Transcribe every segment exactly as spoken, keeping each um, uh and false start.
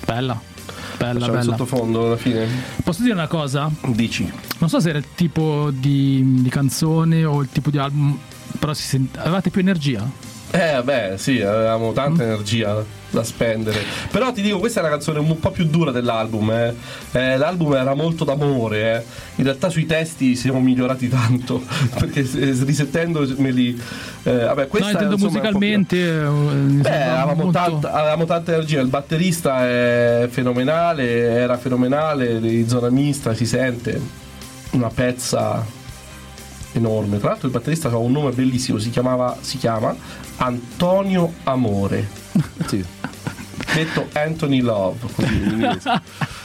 Bella, bella, Facciamo bella. il sottofondo alla fine. Posso dire una cosa? Dici. Non so se era il tipo di, di canzone o il tipo di album, però si sent- avevate più energia? Eh vabbè, sì, avevamo tanta Mm. energia da spendere. Però ti dico, questa è una canzone un po' più dura dell'album, eh. Eh, l'album era molto d'amore, eh. In realtà sui testi siamo migliorati tanto, perché se- risentendomeli eh, vabbè, No, questa intendo insomma, è un po' più- musicalmente. eh, mi Beh, sembra avevamo, molto- tanta, avevamo tanta energia. Il batterista è fenomenale, era fenomenale, di zona mista, si sente una pezza enorme. Tra l'altro il batterista aveva un nome bellissimo, si chiamava si chiama Antonio Amore. Sì. Detto Anthony Love, così in inglese.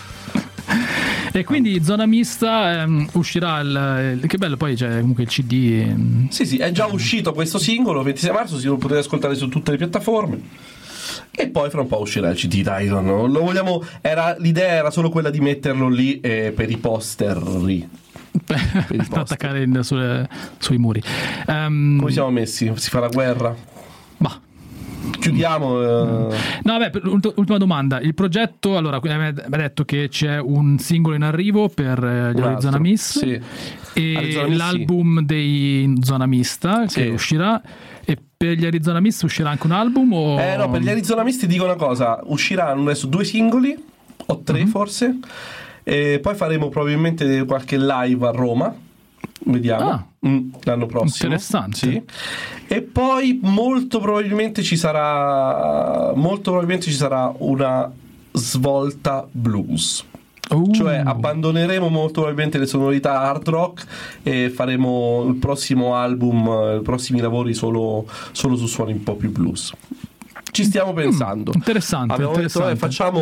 E quindi Zona Mista ehm, uscirà il, il- che bello, poi c'è comunque il C D. ehm, Sì, sì, è già uscito questo singolo, ventisei marzo, si lo potete ascoltare su tutte le piattaforme. E poi fra un po' uscirà il C D, dai, non- non lo vogliamo, era, l'idea era solo quella di metterlo lì eh, per i poster lì. per poster. attaccare in- sulle- sui muri. Ehm, Come siamo messi? Si fa la guerra? bah. Chiudiamo. eh, No, vabbè, per- ult- ultima domanda. Il progetto, allora, mi ha detto che c'è un singolo in arrivo per eh, gli un Arizona altro. Miss Sì. e Arizona Miss, l'album dei Zona Mista Sì. che uscirà. E per gli Arizona Miss uscirà anche un album? O... Eh no, per gli Arizona Miss ti dico una cosa, usciranno adesso due singoli, o tre Mhm. forse, e poi faremo probabilmente qualche live a Roma, vediamo, Ah. Mm, l'anno prossimo. Interessante. Sì. E poi molto probabilmente ci sarà, molto probabilmente ci sarà una svolta blues. Uh. Cioè abbandoneremo molto probabilmente le sonorità hard rock e faremo il prossimo album, eh, i prossimi lavori solo, solo su suoni un po' più blues. Ci stiamo pensando. interessante, Abbiamo detto, interessante. eh, facciamo